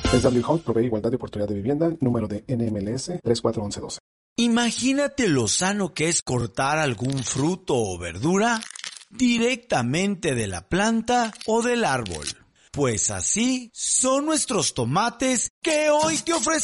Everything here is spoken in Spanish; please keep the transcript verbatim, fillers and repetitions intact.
S W House provee igualdad de oportunidad de vivienda, número de N M L S tres cuatro uno uno uno dos. Imagínate lo sano que es cortar algún fruto o verdura directamente de la planta o del árbol. Pues así son nuestros tomates que hoy te ofrecemos.